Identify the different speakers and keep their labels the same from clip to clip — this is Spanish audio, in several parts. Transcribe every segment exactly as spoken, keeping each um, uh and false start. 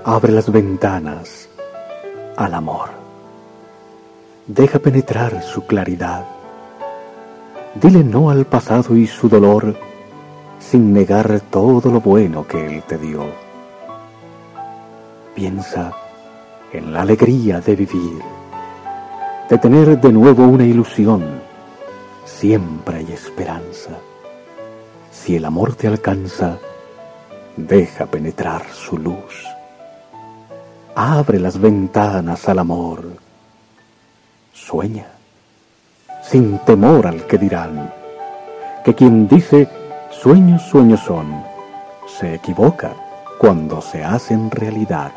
Speaker 1: Abre las ventanas al amor. Deja penetrar su claridad. Dile no al pasado y su dolor, sin negar todo lo bueno que él te dio. Piensa en la alegría de vivir, de tener de nuevo una ilusión. Siempre hay esperanza. Si el amor te alcanza, deja penetrar su luz. Abre las ventanas al amor. Sueña, sin temor al que dirán, que quien dice sueños, sueños son, se equivoca cuando se hacen realidad.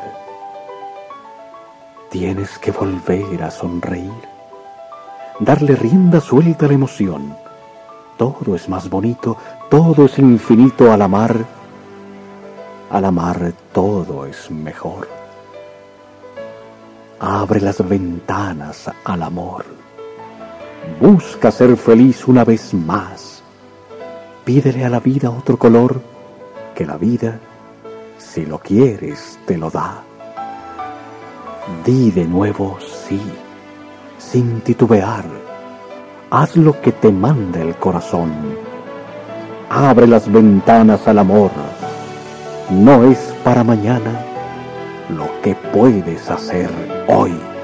Speaker 1: Tienes que volver a sonreír, darle rienda suelta a la emoción. Todo es más bonito, todo es infinito al amar. Al amar todo es mejor. Abre las ventanas al amor. Busca ser feliz una vez más. Pídele a la vida otro color, que la vida, si lo quieres, te lo da. Di de nuevo sí, sin titubear. Haz lo que te manda el corazón. Abre las ventanas al amor. No es para mañana lo que puedes hacer hoy.